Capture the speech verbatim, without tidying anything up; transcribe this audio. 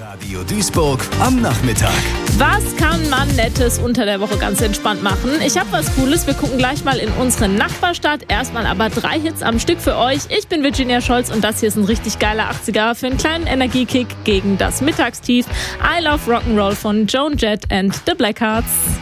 Radio Duisburg am Nachmittag. Was kann man Nettes unter der Woche ganz entspannt machen? Ich habe was Cooles. Wir gucken gleich mal in unsere Nachbarstadt. Erstmal aber drei Hits am Stück für euch. Ich bin Virginia Scholz und das hier ist ein richtig geiler achtziger für einen kleinen Energiekick gegen das Mittagstief. I Love Rock'n'Roll von Joan Jett and the Blackhearts.